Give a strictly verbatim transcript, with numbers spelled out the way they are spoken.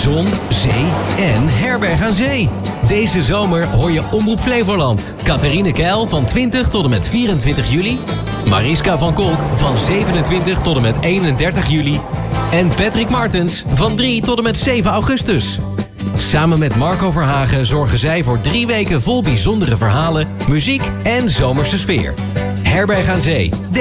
Zon, zee en herberg aan zee. Deze zomer hoor je Omroep Flevoland. Catharine Keil van twintig tot en met vierentwintig juli. Mariska van Kolk van zevenentwintig tot en met eenendertig juli. En Patrick Martens van drie tot en met zeven augustus. Samen met Marco Verhagen zorgen zij voor drie weken vol bijzondere verhalen, muziek en zomerse sfeer. Herberg aan Zee.